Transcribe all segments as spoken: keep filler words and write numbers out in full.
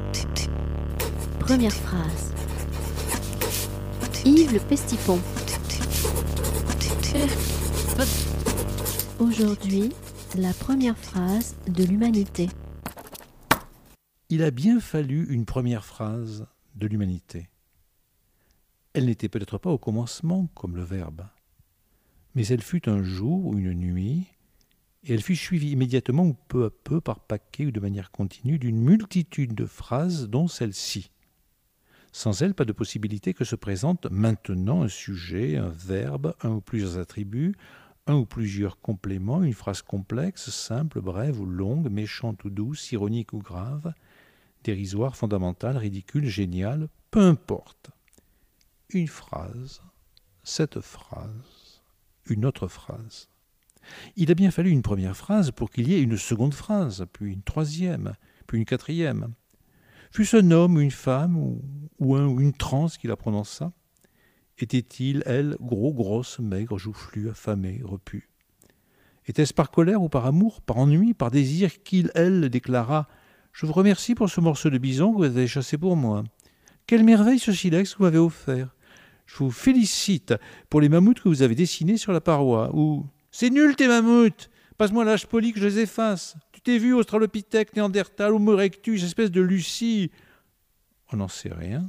Première phrase. Yves le Pestipon. Aujourd'hui, la première phrase de l'humanité. Il a bien fallu une première phrase de l'humanité. Elle n'était peut-être pas au commencement comme le verbe, mais elle fut un jour ou une nuit, et elle fut suivie immédiatement ou peu à peu par paquets ou de manière continue d'une multitude de phrases dont celle-ci. Sans elle, pas de possibilité que se présente maintenant un sujet, un verbe, un ou plusieurs attributs, un ou plusieurs compléments, une phrase complexe, simple, brève ou longue, méchante ou douce, ironique ou grave, dérisoire, fondamentale, ridicule, géniale, peu importe. Une phrase, cette phrase, une autre phrase. Il a bien fallu une première phrase pour qu'il y ait une seconde phrase, puis une troisième, puis une quatrième. Fût-ce un homme ou une femme, ou, ou un ou une trans qui la prononça? Était-il, elle, gros, grosse, maigre, joufflu, affamé, repu? Était-ce par colère ou par amour, par ennui, par désir qu'il, elle, déclara « Je vous remercie pour ce morceau de bison que vous avez chassé pour moi. Quelle merveille ce silex que vous m'avez offert. Je vous félicite pour les mammouths que vous avez dessinés sur la paroi. » Ou « C'est nul tes mammouths. Passe-moi l'âge poli que je les efface. Tu t'es vu, Australopithèque, Néandertal, Homo erectus, espèce de Lucie. » On n'en sait rien.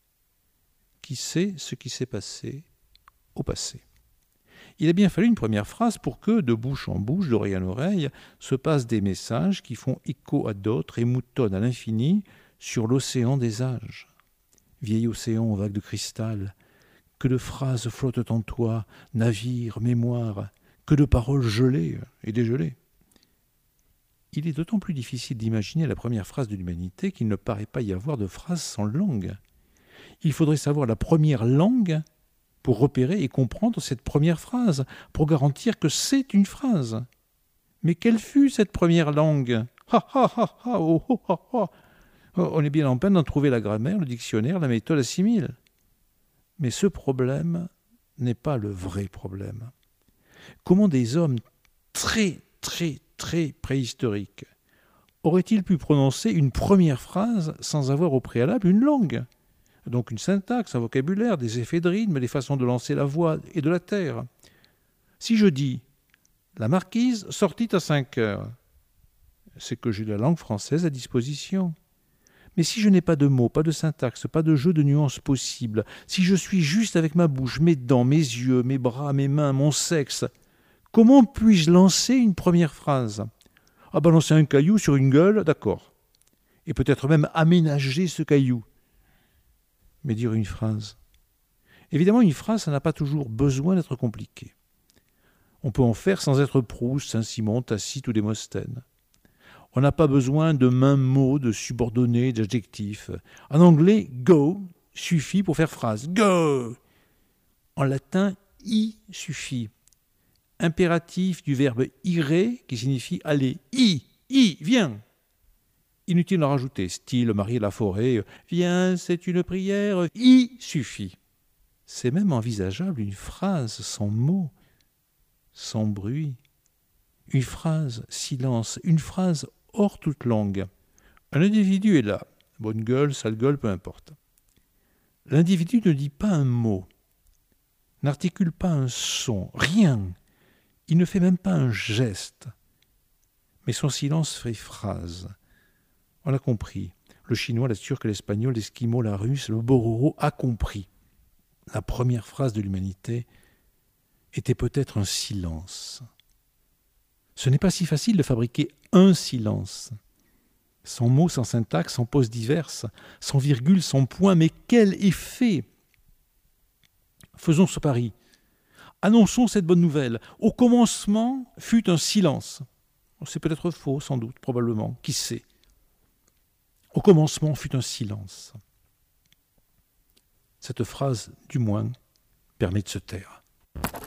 Qui sait ce qui s'est passé au passé? Il a bien fallu une première phrase pour que, de bouche en bouche, d'oreille en oreille, se passent des messages qui font écho à d'autres et moutonnent à l'infini sur l'océan des âges. Vieil océan aux vagues de cristal, que de phrases flottent en toi, navires, mémoires, que de paroles gelées et dégelées. Il est d'autant plus difficile d'imaginer la première phrase de l'humanité qu'il ne paraît pas y avoir de phrase sans langue. Il faudrait savoir la première langue pour repérer et comprendre cette première phrase, pour garantir que c'est une phrase. Mais quelle fut cette première langue? Ha ha ha ha oh, oh, oh, oh. On est bien en peine d'en trouver la grammaire, le dictionnaire, la méthode assimile. Mais ce problème n'est pas le vrai problème. Comment des hommes très, très, très préhistoriques auraient-ils pu prononcer une première phrase sans avoir au préalable une langue? Donc une syntaxe, un vocabulaire, des effets de rythme, des façons de lancer la voix et de la terre. Si je dis « la marquise sortit à cinq heures », c'est que j'ai la langue française à disposition. Mais si je n'ai pas de mots, pas de syntaxe, pas de jeu de nuances possible, si je suis juste avec ma bouche, mes dents, mes yeux, mes bras, mes mains, mon sexe, comment puis-je lancer une première phrase? Ah, balancer un caillou sur une gueule, d'accord. Et peut-être même aménager ce caillou. Mais dire une phrase. Évidemment, une phrase, ça n'a pas toujours besoin d'être compliqué. On peut en faire sans être Proust, Saint-Simon, Tacite ou Démosthène. On n'a pas besoin de maints mots, de subordonnés, d'adjectifs. En anglais, go suffit pour faire phrase. Go! En latin, i suffit. Impératif du verbe ire, qui signifie aller. I, i, viens! Inutile d'en rajouter, style Marie la forêt, viens, c'est une prière, i suffit. C'est même envisageable une phrase sans mots, sans bruit. Une phrase, silence, une phrase hors toute langue. Un individu est là, bonne gueule, sale gueule, peu importe. L'individu ne dit pas un mot, n'articule pas un son, rien. Il ne fait même pas un geste. Mais son silence fait phrase. On l'a compris. Le chinois, la turque, l'espagnol, l'esquimau, la russe, le bororo a compris. La première phrase de l'humanité était peut-être un silence. Ce n'est pas si facile de fabriquer un silence. Sans mots, sans syntaxe, sans pause diverses, sans virgule, sans point, mais quel effet! Faisons ce pari. Annonçons cette bonne nouvelle. Au commencement fut un silence. C'est peut-être faux, sans doute, probablement, qui sait? Au commencement fut un silence. Cette phrase, du moins, permet de se taire.